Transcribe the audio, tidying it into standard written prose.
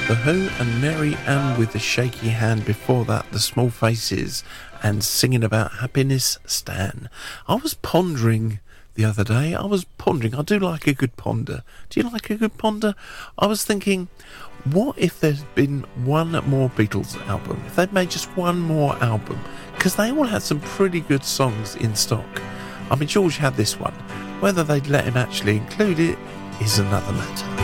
The Who and Mary Ann with the Shaky Hand. Before that, The Small Faces and Singing About Happiness, Stan. I was pondering the other day. I do like a good ponder. Do you like a good ponder? I was thinking, what if there's been one more Beatles album? If they'd made just one more album? Because they all had some pretty good songs in stock. I mean, George had this one. Whether they'd let him actually include it is another matter.